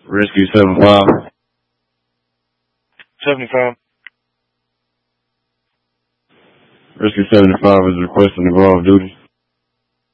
Rescue 75. 75. Rescue 75 is requesting to go off duty.